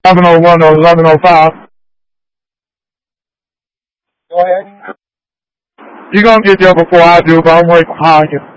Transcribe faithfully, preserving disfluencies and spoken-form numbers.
eleven oh one or eleven oh five. Go ahead. You're gonna get there before I do, but I'm waiting behind you.